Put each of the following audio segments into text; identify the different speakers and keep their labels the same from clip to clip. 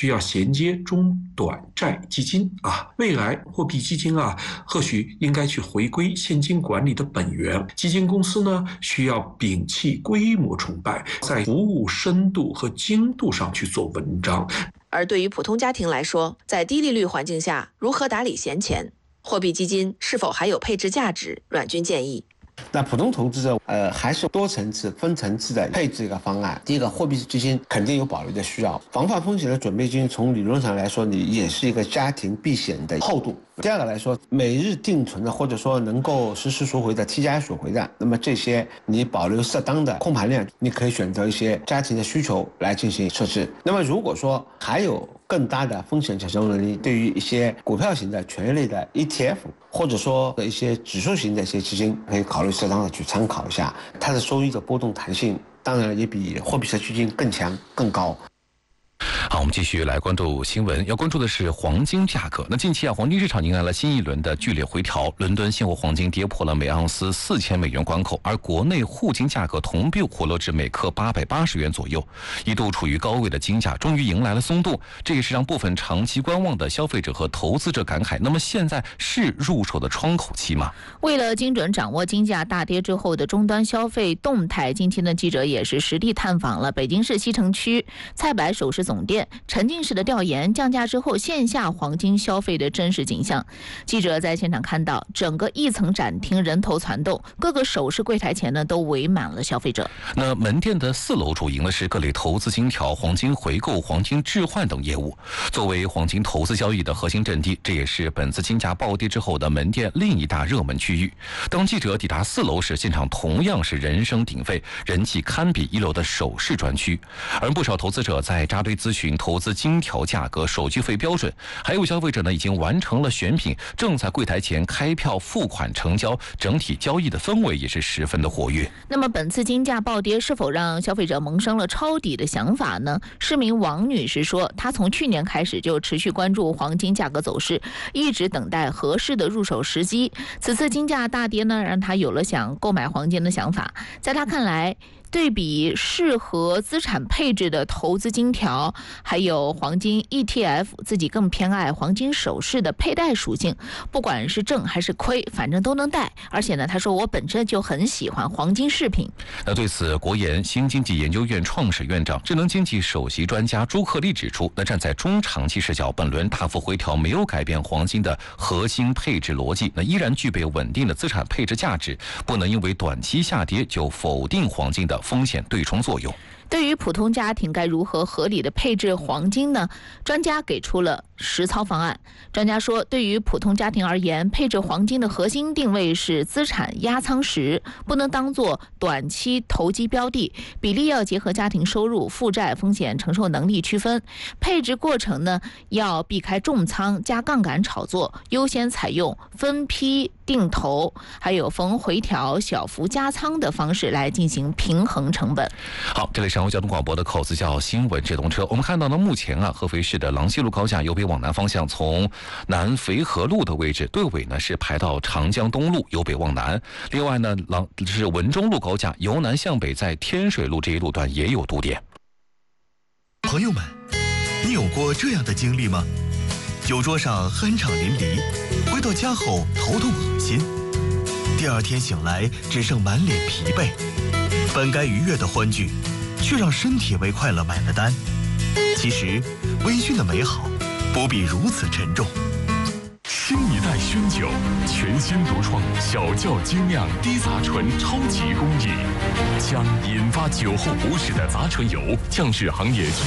Speaker 1: 需要衔接中短债基金啊。未来货币基金啊，或许应该去回归现金管理的本源。基金公司呢，需要摒弃规模崇拜，在服务深度和精度上去做文章。
Speaker 2: 而对于普通家庭来说，在低利率环境下，如何打理闲钱？货币基金是否还有配置价值？阮军建议。
Speaker 3: 那普通投资者，还是多层次、分层次的配置一个方案。第一个，货币基金肯定有保留的需要，防范风险的准备金，从理论上来说，你也是一个家庭避险的厚度。第二个来说，每日定存的，或者说能够实时赎回的、T+1赎回的，那么这些你保留适当的控盘量，你可以选择一些家庭的需求来进行设置。那么如果说还有更大的风险承受能力，对于一些股票型的权益类的 ETF， 或者说一些指数型的一些基金，可以考虑适当的去参考一下，它的收益的波动弹性当然也比货币型基金更强更高。
Speaker 4: 好，我们继续来关注新闻，要关注的是黄金价格。那近期黄金市场迎来了新一轮的剧烈回调，伦敦现货黄金跌破了每盎司$4000关口，而国内沪金价格同步回落至每克880元左右，一度处于高位的金价终于迎来了松动，这也是让部分长期观望的消费者和投资者感慨。那么现在是入手的窗口期吗？
Speaker 5: 为了精准掌握金价大跌之后的终端消费动态，今天的记者也是实地探访了北京市西城区菜百首饰总店，沉浸式的调研降价之后线下黄金消费的真实景象。记者在现场看到，整个一层展厅人头攒动，各个首饰柜台前呢都围满了消费者。
Speaker 4: 那门店的4楼主营的是各类投资金条、黄金回购、黄金置换等业务。作为黄金投资交易的核心阵地，这也是本次金价暴跌之后的门店另一大热门区域。当记者抵达4楼时，现场同样是人声鼎沸，人气堪比1楼的首饰专区。而不少投资者在扎堆咨询投资金条价格、手续费标准，还有消费者呢已经完成了选品，正在柜台前开票付款成交，整体交易的氛围也是十分的活跃。
Speaker 5: 那么本次金价暴跌是否让消费者萌生了抄底的想法呢？市民王女士说，她从去年开始就持续关注黄金价格走势，一直等待合适的入手时机。此次金价大跌呢，让她有了想购买黄金的想法。在她看来，对比适合资产配置的投资金条，还有黄金 ETF， 自己更偏爱黄金首饰的佩戴属性，不管是挣还是亏，反正都能戴。而且呢，他说我本身就很喜欢黄金饰品。
Speaker 4: 那对此，国研新经济研究院创始院长、智能经济首席专家朱克力指出，那站在中长期视角，本轮大幅回调没有改变黄金的核心配置逻辑，那依然具备稳定的资产配置价值，不能因为短期下跌就否定黄金的风险对冲作用。
Speaker 5: 对于普通家庭该如何合理的配置黄金呢？专家给出了实操方案。专家说，对于普通家庭而言，配置黄金的核心定位是资产压舱石，不能当作短期投机标的，比例要结合家庭收入、负债、风险承受能力区分。配置过程呢，要避开重仓加杠杆炒作，优先采用分批定投，还有逢回调小幅加仓的方式来进行平衡成本。
Speaker 4: 好，这里是上海交通广播的口子叫新闻直通车。我们看到呢，目前合肥市的郎西路高架由北往南方向，从南肥河路的位置队尾呢是排到长江东路由北往南。另外呢，是文中路高架由南向北，在天水路这一路段也有堵点。
Speaker 6: 朋友们，你有过这样的经历吗？酒桌上酣畅淋漓，回到家后头痛恶心，第二天醒来只剩满脸疲惫，本该愉悦的欢聚，却让身体为快乐买了单。其实微醺的美好不必如此沉重。
Speaker 7: 新一代熏酒，全新独创小窖精酿低杂醇超级工艺，将引发酒后不适的杂醇油降至行业均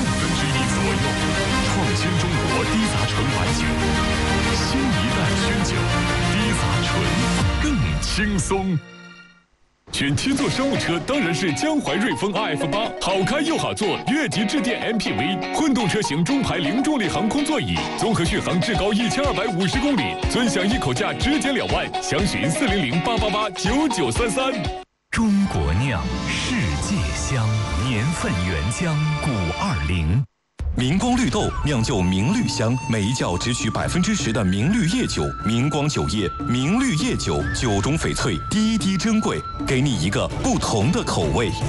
Speaker 7: 1/4左右，创新中国低杂醇白酒。新一代熏酒，低杂醇更轻松。选7座商务车当然是江淮瑞风 RF8， 好开又好坐，越级致电 MPV， 混动车型中排零重力航空座椅，综合续航至高1250公里，尊享一口价直减2万，详询400-888-9933。
Speaker 8: 中国酿，世界香，年份原浆520。
Speaker 9: 明光绿豆酿就明绿香，每一窖只取10%的明绿叶酒，明光酒业明绿叶酒，酒中翡翠，滴滴珍贵，给你一个不同的口味。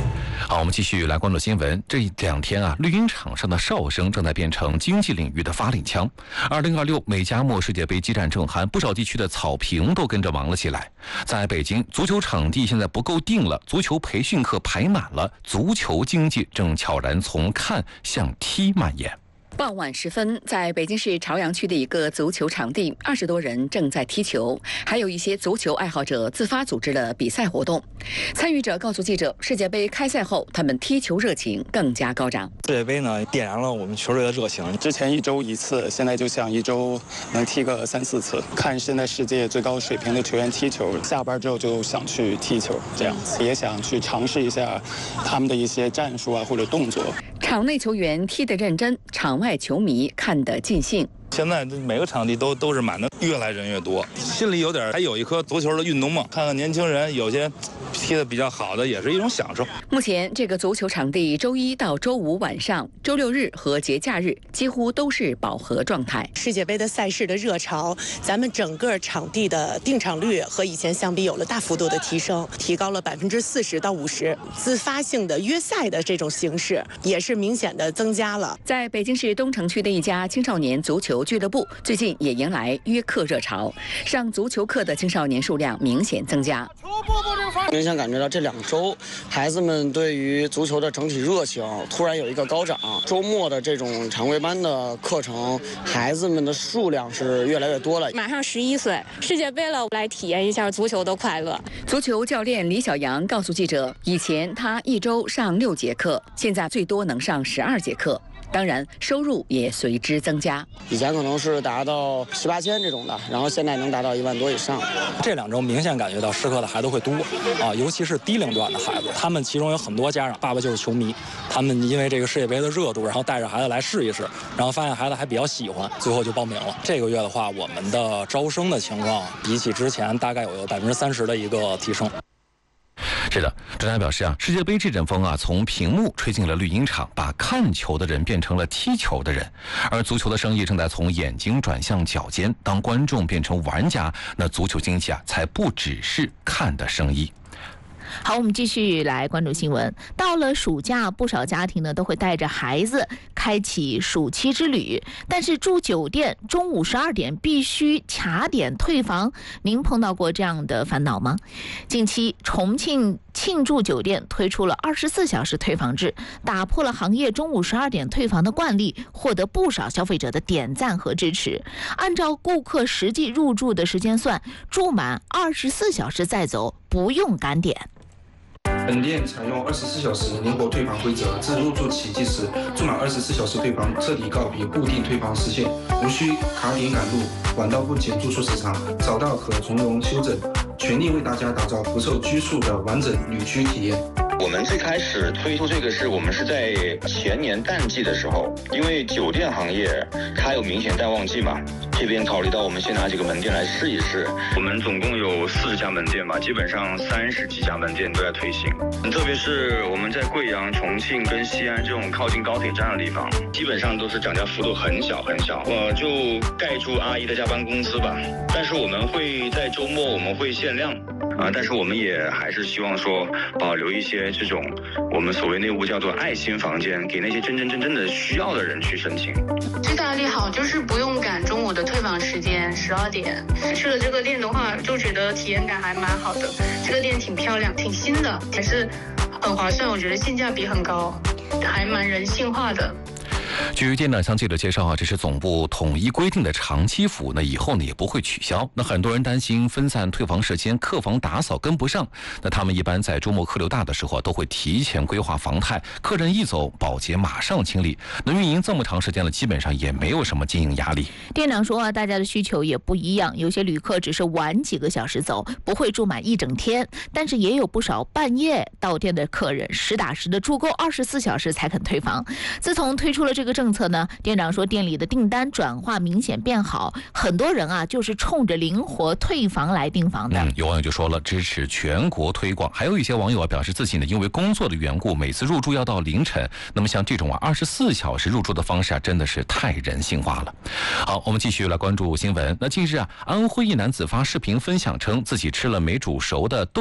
Speaker 4: 好，我们继续来关注新闻。这2天啊，绿茵场上的哨声正在变成经济领域的发令枪。2026美加墨世界杯激战正酣，不少地区的草坪都跟着忙了起来。在北京，足球场地现在不够定了，足球培训课排满了，足球经济正悄然从看向踢蔓延。
Speaker 10: 傍晚时分，在北京市朝阳区的一个足球场地，20多人正在踢球，还有一些足球爱好者自发组织了比赛活动。参与者告诉记者，世界杯开赛后，他们踢球热情更加高涨。
Speaker 11: 世界杯呢，点燃了我们球队的热情。之前1周1次，现在就想1周能踢个3、4次。看现在世界最高水平的球员踢球，下班之后就想去踢球，这样子也想去尝试一下他们的一些战术啊或者动作。
Speaker 10: 场内球员踢得认真，场外球迷看得尽兴。
Speaker 12: 现在每个场地都是满的，越来人越多，心里还有一颗足球的运动梦。看看年轻人有些踢得比较好的，也是一种享受。
Speaker 10: 目前这个足球场地周1到周5晚上、周6日和节假日几乎都是饱和状态。
Speaker 13: 世界杯的赛事的热潮，咱们整个场地的订场率和以前相比有了大幅度的提升，提高了40%到50%。自发性的约赛的这种形式也是明显的增加了。
Speaker 10: 在北京市东城区的一家青少年足球俱乐部，最近也迎来约课热潮，上足球课的青少年数量明显增加。
Speaker 14: 明显感觉到这2周，孩子们对于足球的整体热情突然有一个高涨。周末的这种常规班的课程，孩子们的数量是越来越多了。
Speaker 15: 马上11岁，世界杯了，来体验一下足球的快乐。
Speaker 10: 足球教练李小阳告诉记者，以前他1周上6节课，现在最多能上12节课。当然，收入也随之增加。
Speaker 14: 以前可能是达到7、8千这种的，然后现在能达到1万多以上。
Speaker 11: 这2周明显感觉到师课的孩子会多啊，尤其是低龄段的孩子，他们其中有很多家长爸爸就是球迷，他们因为这个世界杯的热度，然后带着孩子来试一试，然后发现孩子还比较喜欢，最后就报名了。这个月的话，我们的招生的情况比起之前大概有30%的一个提升。
Speaker 4: 是的，专家表示啊，世界杯这阵风啊，从屏幕吹进了绿茵场，把看球的人变成了踢球的人。而足球的生意正在从眼睛转向脚尖，当观众变成玩家，那足球经济啊，才不只是看的生意。
Speaker 5: 好，我们继续来关注新闻。到了暑假，不少家庭呢都会带着孩子开启暑期之旅，但是住酒店中午12点必须卡点退房，您碰到过这样的烦恼吗？近期重庆庆祝酒店推出了24小时退房制，打破了行业中午12点退房的惯例，获得不少消费者的点赞和支持。按照顾客实际入住的时间算，住满24小时再走，不用赶点。
Speaker 16: 本店采用24小时灵活退房规则，自入住起计时，住满24小时退房，彻底告别固定退房时限，无需卡点赶路，晚到不减住宿时长，早到可从容休整，全力为大家打造不受拘束的完整旅居体验。
Speaker 17: 我们最开始推出这个我们是在前年淡季的时候，因为酒店行业它有明显淡旺季嘛，这边考虑到我们先拿几个门店来试一试。我们总共有40家门店嘛，基本上30几家门店都在推行。特别是我们在贵阳、重庆跟西安这种靠近高铁站的地方，基本上都是涨价幅度很小很小，就盖住阿姨的加班工资吧。但是我们会在周末我们会限量。但是我们也还是希望说保留一些这种我们所谓内部叫做爱心房间，给那些真正的需要的人去申请。
Speaker 18: 最大的利好就是不用赶中午的退房时间12点，去了这个店的话就觉得体验感还蛮好的，这个店挺漂亮挺新的，还是很划算，我觉得性价比很高，还蛮人性化的。
Speaker 4: 据店长向记者介绍啊，这是总部统一规定的长期服务，那以后呢也不会取消。那很多人担心分散退房时间，客房打扫跟不上，那他们一般在周末客流大的时候都会提前规划房态，客人一走，保洁马上清理。那运营这么长时间了，基本上也没有什么经营压力。
Speaker 5: 店长说啊，大家的需求也不一样，有些旅客只是晚几个小时走，不会住满1整天，但是也有不少半夜到店的客人，实打实的住够24小时才肯退房。自从推出了这个政策呢，店长说店里的订单转化明显变好，很多人啊就是冲着灵活退房来订房的。
Speaker 4: 有网友就说了，支持全国推广。还有一些网友啊表示自己呢因为工作的缘故，每次入住要到凌晨。那么像这种24小时入住的方式啊，真的是太人性化了。好，我们继续来关注新闻。那近日啊，安徽一男子发视频分享称自己吃了没煮熟的豆角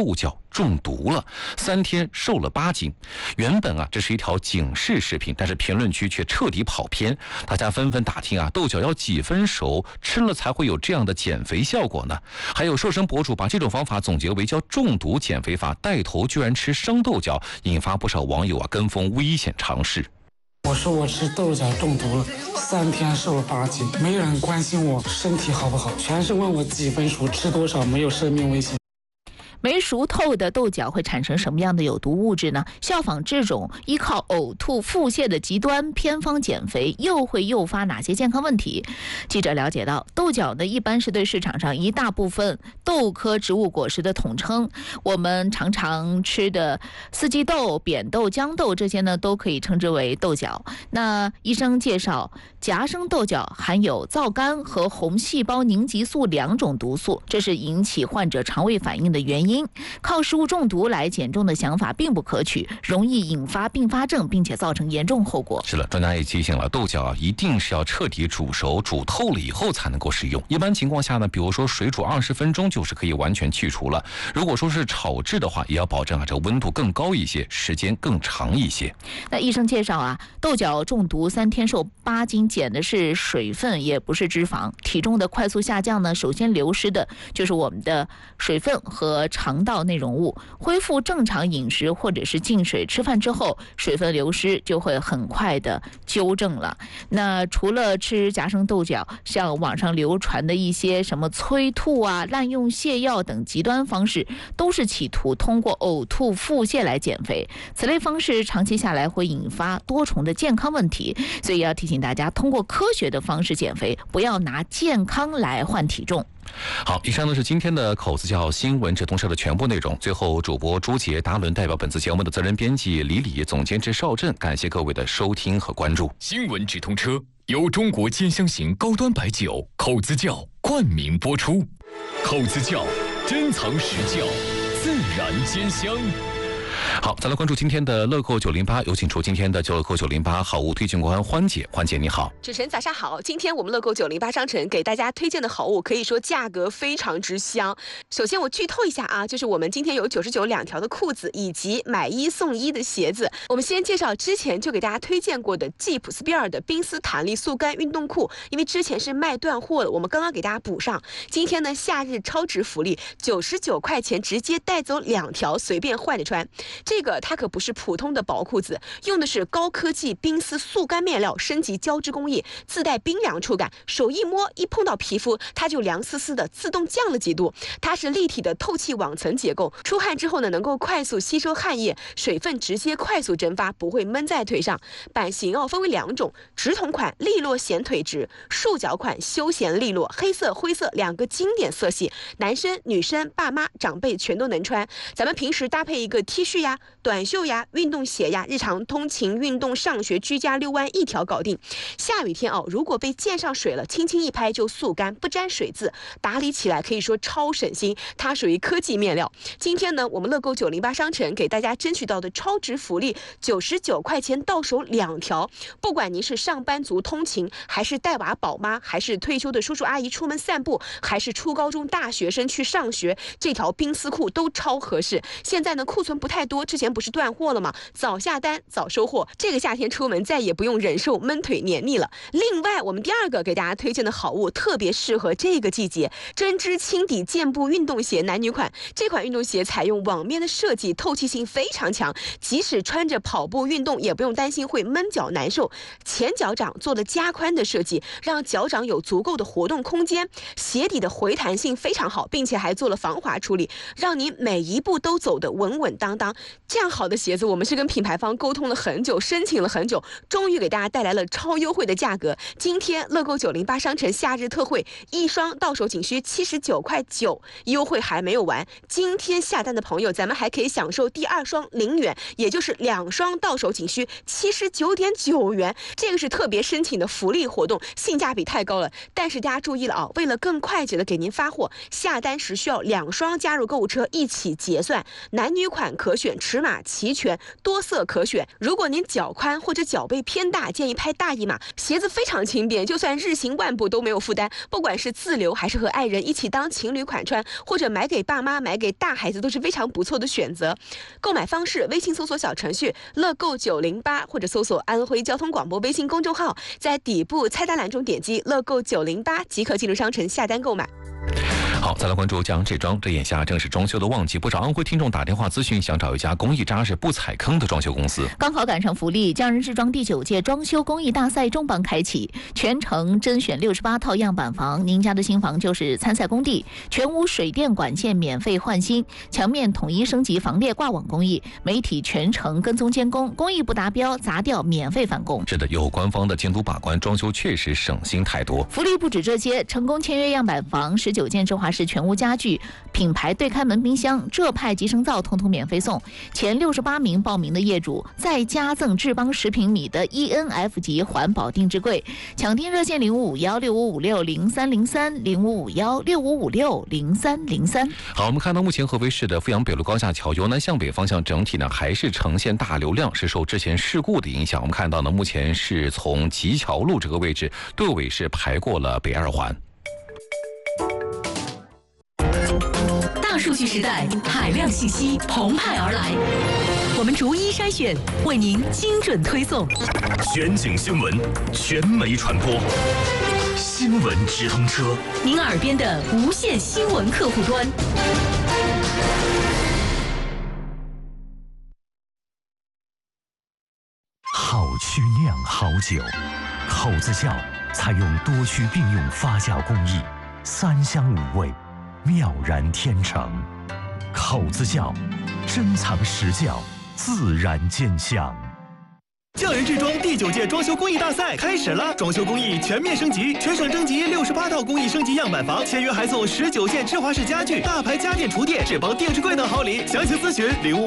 Speaker 4: 中毒了，3天瘦了8斤。原本这是一条警示视频，但是评论区却彻底跑偏，大家纷纷打听豆角要几分熟吃了才会有这样的减肥效果呢？还有瘦身博主把这种方法总结为叫中毒减肥法，带头居然吃生豆角，引发不少网友跟风危险尝试。
Speaker 19: 我说我吃豆角中毒了，3天瘦了8斤，没人关心我身体好不好，全是问我几分熟，吃多少，没有生命危险。
Speaker 5: 没熟透的豆角会产生什么样的有毒物质呢？效仿这种依靠呕吐腹泻的极端偏方减肥，又会诱发哪些健康问题？记者了解到，豆角呢一般是对市场上一大部分豆科植物果实的统称。我们常常吃的四季豆、扁豆、豇豆这些呢，都可以称之为豆角。那医生介绍，夹生豆角含有皂苷和红细胞凝集素2种毒素，这是引起患者肠胃反应的原因。靠食物中毒来减重的想法并不可取，容易引发并发症，并且造成严重后果。
Speaker 4: 是的，专家也提醒了，豆角一定是要彻底煮熟、煮透了以后才能够食用。一般情况下呢，比如说水煮20分钟就是可以完全去除了。如果说是炒制的话，也要保证这个温度更高一些，时间更长一些。
Speaker 5: 那医生介绍豆角中毒3天瘦8斤，减的是水分，也不是脂肪。体重的快速下降呢，首先流失的就是我们的水分和肠道内容物。恢复正常饮食或者是进水吃饭之后，水分流失就会很快的纠正了。那除了吃夹生豆角，像网上流传的一些什么催吐滥用泻药等极端方式，都是企图通过呕吐腹泻来减肥。此类方式长期下来会引发多重的健康问题，所以要提醒大家，通过科学的方式减肥，不要拿健康来换体重。
Speaker 4: 好，以上呢是今天的口子窖新闻直通车的全部内容。最后，主播朱杰、达伦代表本次节目的责任编辑李李、总监制邵振，感谢各位的收听和关注。
Speaker 7: 新闻直通车由中国尖香型高端白酒口子窖冠名播出。口子窖，珍藏实窖，自然尖香。
Speaker 4: 好，再来关注今天的乐购908，有请出今天的乐购908好物推荐官欢姐。欢姐你好。
Speaker 20: 主持人早上好，今天我们乐购908商城给大家推荐的好物，可以说价格非常之香。首先我剧透一下就是我们今天有992条的裤子，以及买1送1的鞋子。我们先介绍之前就给大家推荐过的季普斯比尔的冰丝弹力速干运动裤，因为之前是卖断货了，我们刚刚给大家补上。今天呢，夏日超值福利，99块钱直接带走2条，随便换着穿。这个它可不是普通的薄裤子，用的是高科技冰丝速干面料，升级胶质工艺，自带冰凉触感，手一摸一碰到皮肤，它就凉丝丝的，自动降了几度。它是立体的透气网层结构，出汗之后呢，能够快速吸收汗液，水分直接快速蒸发，不会闷在腿上。版型分为2种，直筒款利落显腿直，束脚款休闲利落，黑色灰色2个经典色系，男生女生爸妈长辈全都能穿。咱们平时搭配一个 T 恤呀、短袖呀、运动鞋呀，日常通勤运动上学居家遛弯一条搞定。下雨天如果被溅上水了，轻轻一拍就速干，不沾水渍，打理起来可以说超省心，它属于科技面料。今天呢，我们乐购908商城给大家争取到的超值福利，99块钱到手2条。不管您是上班族通勤，还是带娃宝妈，还是退休的叔叔阿姨出门散步，还是初高中大学生去上学，这条冰丝裤都超合适。现在呢，库存不太多，之前不是断货了吗？早下单早收货，这个夏天出门再也不用忍受闷腿黏腻了。另外，我们第2个给大家推荐的好物特别适合这个季节，针织轻底健步运动鞋男女款。这款运动鞋采用网面的设计，透气性非常强，即使穿着跑步运动也不用担心会闷脚难受。前脚掌做了加宽的设计，让脚掌有足够的活动空间。鞋底的回弹性非常好，并且还做了防滑处理，让你每一步都走得稳稳当当。这样好的鞋子，我们是跟品牌方沟通了很久，申请了很久，终于给大家带来了超优惠的价格。今天乐购908商城夏日特惠，1双到手仅需79.9块，优惠还没有完。今天下单的朋友，咱们还可以享受第2双0元，也就是2双到手仅需79.9元。这个是特别申请的福利活动，性价比太高了。但是大家注意了为了更快捷的给您发货，下单时需要2双加入购物车一起结算。男女款可选选，尺码齐全，多色可选。如果您脚宽或者脚背偏大，建议拍大一码。鞋子非常轻便，就算日行万步都没有负担。不管是自留还是和爱人一起当情侣款穿，或者买给爸妈、买给大孩子，都是非常不错的选择。购买方式：微信搜索小程序乐购908，或者搜索安徽交通广播微信公众号，在底部菜单栏中点击乐购908即可进入商城下单购买。
Speaker 4: 好，再来关注江浙庄。这眼下正是装修的旺季，不少安徽听众打电话咨询，想找一家工艺扎实、不踩坑的装修公司。
Speaker 5: 刚好赶上福利，匠人制装第9届装修工艺大赛重磅开启，全程甄选68套样板房，您家的新房就是参赛工地。全屋水电管线免费换新，墙面统一升级防裂挂网工艺，媒体全程跟踪监工，工艺不达标砸掉免费返工。
Speaker 4: 是的，有官方的监督把关，装修确实省心太多。
Speaker 5: 福利不止这些，成功签约样板房19件芝华士全屋家具、品牌对开门冰箱、浙派集成灶统统免费送。前68名报名的业主再加赠智邦10平米的 ENF 级环保定制柜。抢订热线055165560303，0551656303。
Speaker 4: 好，我们看到目前合肥市的富阳北路高架桥由南向北方向整体呢还是呈现大流量，是受之前事故的影响。我们看到呢，目前是从吉桥路这个位置队尾是排过了北2环。
Speaker 21: 大数据时代，海量信息澎湃而来，我们逐一筛选，为您精准推送。
Speaker 8: 全景新闻，全媒传播，新闻直通车，
Speaker 21: 您耳边的无线新闻客户端。
Speaker 8: 好曲酿好酒，口子窖采用多区并用发酵工艺，3香5味，妙然天成。口子窖，珍藏实窖，自然见香。
Speaker 6: 匠人制装第9届装修工艺大赛开始了，装修工艺全面升级，全省征集68套工艺升级样板房，签约还送19件芝华士家具、大牌家电厨电、智邦定制柜等好礼。详情咨询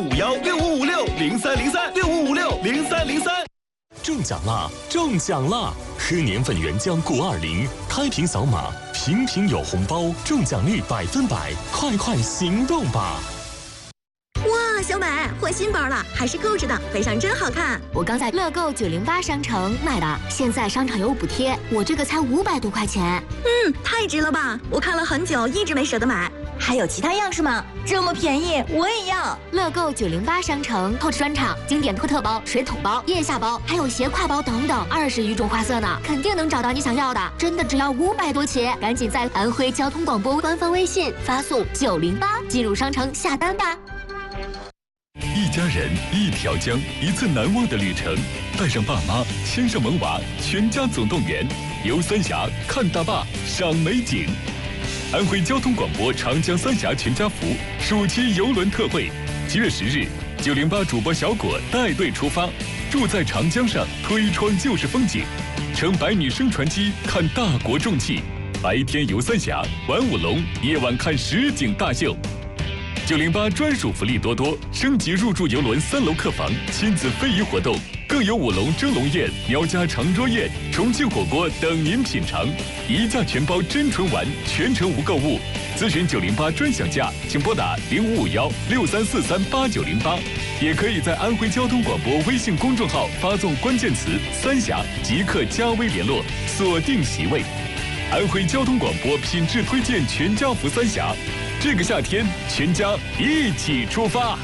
Speaker 6: 055165560303，65560303。
Speaker 8: 中奖啦！中奖啦！喝年份原浆谷20，开瓶扫码，瓶瓶有红包，中奖率100%，快快行动吧！
Speaker 22: 哇，小美换新包了，还是购置的，背上真好看。我刚在乐购908商城买的，现在商场有补贴，我这个才500多块钱。太值了吧！我看了很久，一直没舍得买。还有其他样式吗？这么便宜，我也要！乐购908商城购置专场，经典托特包、水桶包、腋下包，还有斜挎包等等，20余种花色呢，肯定能找到你想要的。真的只要500多起，赶紧在安徽交通广播官方微信发送908进入商城下单吧。
Speaker 7: 一家人，一条江，一次难忘的旅程。带上爸妈，牵上萌娃，全家总动员，游三峡，看大坝，赏美景。安徽交通广播长江三峡全家福暑期邮轮特惠，7月10日，908主播小果带队出发，住在长江上，推窗就是风景，乘百米升船机看大国重器，白天游三峡，玩舞龙，夜晚看实景大秀。908专属福利多多，升级入住邮轮3楼客房，亲子非遗活动，更有舞龙蒸笼宴、苗家长桌宴、重庆火锅等您品尝，一价全包真纯玩，全程无购物。咨询908专享价，请拨打055163438908，也可以在安徽交通广播微信公众号发送关键词“三峡”即可加微联络，锁定席位。安徽交通广播品质推荐全家福三峡。这个夏天，全家一起出发。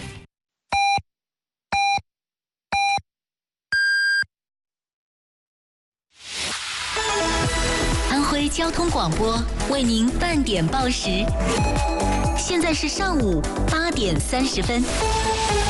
Speaker 21: 安徽交通广播为您半点报时，现在是上午8点30分。